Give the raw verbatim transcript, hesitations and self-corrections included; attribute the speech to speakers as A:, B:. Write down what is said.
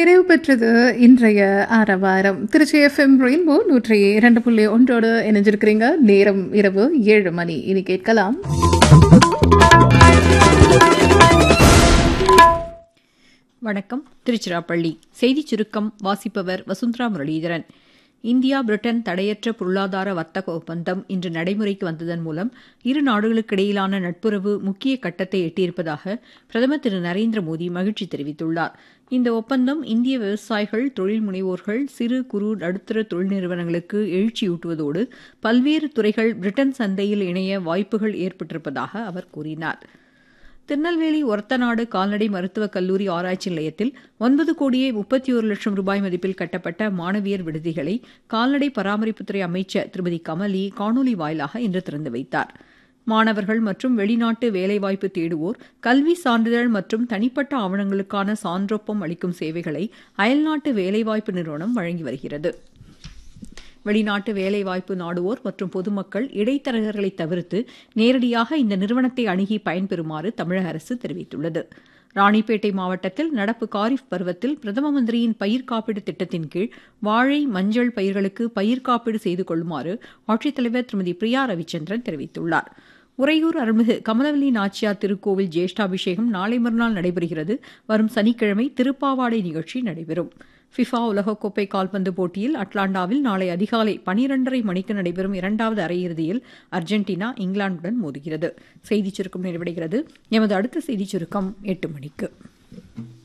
A: நிறைவு பெற்றது இன்றைய ஆரவாரம். திருச்சி எஃப்எம் ரெயின்போ நூற்றி இரண்டு புள்ளி ஒன்றோடு இணைஞ்சிருக்கிறீங்க. நேரம் இரவு ஏழு மணி. இனி கேட்கலாம்
B: வணக்கம். திருச்சிராப்பள்ளி செய்திச் சுருக்கம் வாசிப்பவர் வசுந்தரா முரளிதரன். இந்தியா பிரிட்டன் தடையற்ற பொருளாதார வர்த்தக ஒப்பந்தம் இன்று நடைமுறைக்கு வந்ததன் மூலம் இரு நாடுகளுக்கிடையிலான நட்புறவு முக்கிய கட்டத்தை எட்டியிருப்பதாக பிரதமர் திரு நரேந்திர மோடி மகிழ்ச்சி தெரிவித்துள்ளார். இந்த ஒப்பந்தம் இந்திய விவசாயிகள், தொழில் முனைவோர்கள், சிறு குறு நடுத்தர தொழில் நிறுவனங்களுக்கு எழுச்சியூட்டுவதோடு பல்வேறு துறைகள் பிரிட்டன் சந்தையில் இணைய வாய்ப்புகள் ஏற்பட்டிருப்பதாக அவர் கூறினார். திருநெல்வேலி ஒரத்தநாடு கால்நடை மருத்துவக் கல்லூரி ஆராய்ச்சி நிலையத்தில் ஒன்பது கோடியே முப்பத்தி ஒரு லட்சம் ரூபாய் மதிப்பில் கட்டப்பட்ட மாணவியர் விடுதிகளை கால்நடை பராமரிப்புத்துறை அமைச்சர் திருமதி கமலி காணொலி வாயிலாக இன்று திறந்து வைத்தார். மாணவர்கள் மற்றும் வெளிநாட்டு வேலைவாய்ப்பு தேடுவோர் கல்வி சான்றிதழ் மற்றும் தனிப்பட்ட ஆவணங்களுக்கான சான்றொப்பம் அளிக்கும் சேவைகளை அயல்நாட்டு வேலைவாய்ப்பு நிறுவனம் வழங்கி வருகிறது. வெளிநாட்டு வேலைவாய்ப்பு நாடுவோர் மற்றும் பொதுமக்கள் இடைத்தரகர்களை தவிர்த்து நேரடியாக இந்த நிறுவனத்தை அணுகி பயன்பெறுமாறு தமிழக அரசு தெரிவித்துள்ளது. ராணிப்பேட்டை மாவட்டத்தில் நடப்பு காரிஃப் பருவத்தில் பிரதம மந்திரியின் பயிர் காப்பீடு திட்டத்தின் கீழ் வாழை, மஞ்சள் பயிர்களுக்கு பயிர் காப்பீடு செய்து கொள்ளுமாறு ஆட்சித்தலைவர் திருமதி பிரியா ரவிச்சந்திரன் தெரிவித்துள்ளார். உறையூர் அருள்மிகு கமலவல்லி நாச்சியார் திருக்கோவில் ஜேஷ்டாபிஷேகம் நாளை மறுநாள் நடைபெறுகிறது. வரும் சனிக்கிழமை திருப்பாவாடை நிகழ்ச்சி நடைபெறும். ஃபிஃபா உலகக்கோப்பை கால்பந்து போட்டியில் அட்லாண்டாவில் நாளை அதிகாலை பனிரெண்டரை மணிக்கு நடைபெறும் இரண்டாவது அரையிறுதியில் அர்ஜென்டினா இங்கிலாந்துடன் மோதுகிறது. செய்திச் சுருக்கம் நிறைவடைகிறது. எமது அடுத்த செய்திச் சுருக்கம் எட்டு மணிக்கு.